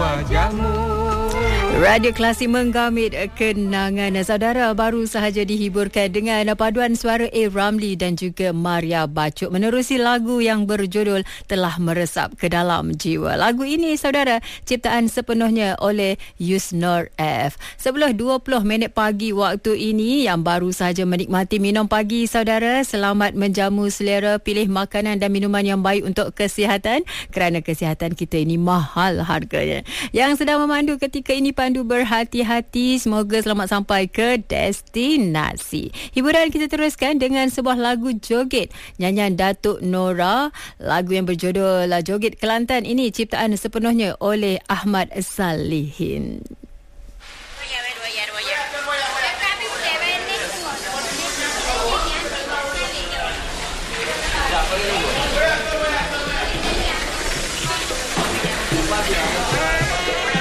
wajahmu. Radio Klasik menggamit kenangan. Saudara, baru sahaja dihiburkan dengan paduan suara A. Ramli dan juga Maria Bacuk menerusi lagu yang berjudul Telah Meresap ke Dalam Jiwa. Lagu ini, saudara, ciptaan sepenuhnya oleh Yusnor F. 11:20 pagi waktu ini yang baru sahaja menikmati minum pagi, saudara. Selamat menjamu selera, pilih makanan dan minuman yang baik untuk kesihatan kerana kesihatan kita ini mahal harganya. Yang sedang memandu ketika ini, pandu berhati-hati. Semoga selamat sampai ke destinasi. Hiburan kita teruskan dengan sebuah lagu joget nyanyian Datuk Nora. Lagu yang berjudul Joget Kelantan ini ciptaan sepenuhnya oleh Ahmad Salihin.